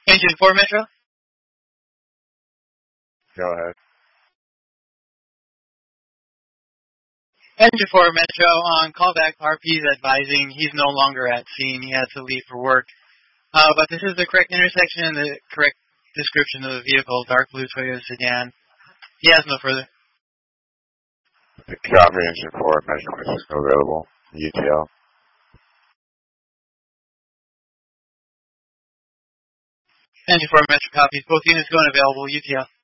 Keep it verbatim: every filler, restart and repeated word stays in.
Engine four Metro? Go ahead. Engine four Metro, on callback, R P is advising he's no longer at scene. He has to leave for work. Uh, but this is the correct intersection and the correct description of the vehicle, dark blue Toyota sedan. He has no further. The copy engine four Metro is available. U T L. Engine four Metro copies. Both units going available. U T L.